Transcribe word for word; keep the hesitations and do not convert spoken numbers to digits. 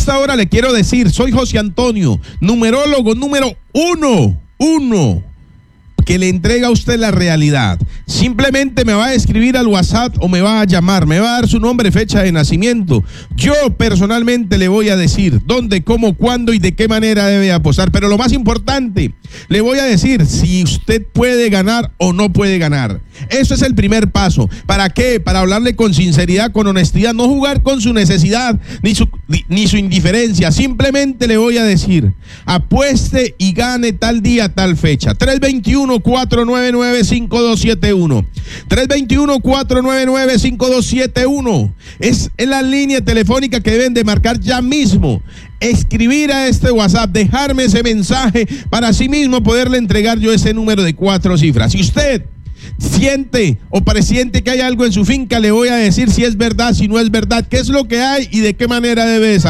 esta hora le quiero decir, soy José Antonio, numerólogo número uno, uno, que le entrega a usted la realidad. Simplemente me va a escribir al WhatsApp o me va a llamar, me va a dar su nombre, fecha de nacimiento. Yo personalmente le voy a decir dónde, cómo, cuándo y de qué manera debe apostar. Pero lo más importante, le voy a decir si usted puede ganar o no puede ganar. Eso es el primer paso. ¿Para qué? Para hablarle con sinceridad, con honestidad, no jugar con su necesidad ni su, ni, ni su indiferencia. Simplemente le voy a decir, apueste y gane tal día, tal fecha. tres veintiuno, cuatro nueve nueve, cinco dos siete uno. tres veintiuno, cuatro nueve nueve, cinco dos siete uno. Es en la línea telefónica que deben de marcar ya mismo. Escribir a este WhatsApp, dejarme ese mensaje para así mismo poderle entregar yo ese número de cuatro cifras. Si usted siente o presiente que hay algo en su finca, le voy a decir si es verdad, si no es verdad, qué es lo que hay y de qué manera debe desarrollarlo.